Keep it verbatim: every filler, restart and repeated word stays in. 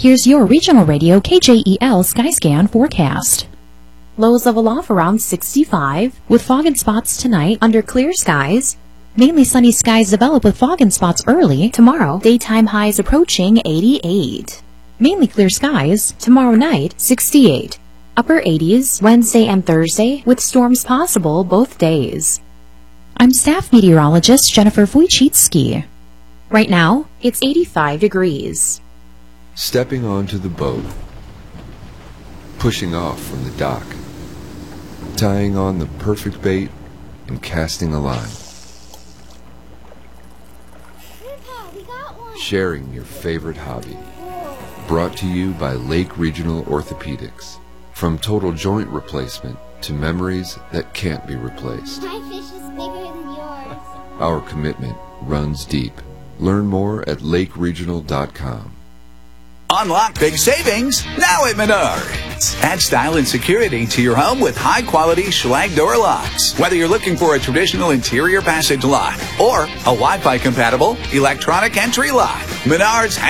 Here's your regional radio K J E L Skyscan forecast. Lows level off around sixty-five, with fog and spots tonight under clear skies. Mainly sunny skies develop with fog and spots early. Tomorrow, daytime highs approaching eighty-eight. Mainly clear skies. Tomorrow night, sixty-eight. Upper eighties Wednesday and Thursday, with storms possible both days. I'm staff meteorologist Jennifer Wojcicki. Right now, it's eighty-five degrees. Stepping onto the boat, pushing off from the dock, tying on the perfect bait, and casting a line. Grandpa, we got one. Sharing your favorite hobby. Brought to you by Lake Regional Orthopedics. From total joint replacement to memories that can't be replaced. My fish is bigger than yours. Our commitment runs deep. Learn more at lake regional dot com. Unlock big savings now at Menards. Add style and security to your home with high-quality Schlage door locks. Whether you're looking for a traditional interior passage lock or a Wi-Fi compatible electronic entry lock, Menards